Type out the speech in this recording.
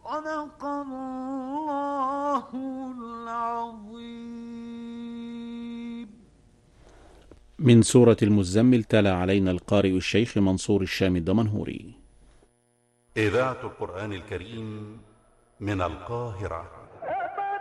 صدق الله العظيم. من سورة المزمل تلا علينا القارئ الشيخ منصور الشام الدمنهوري. إذاعة القرآن الكريم من القاهرة.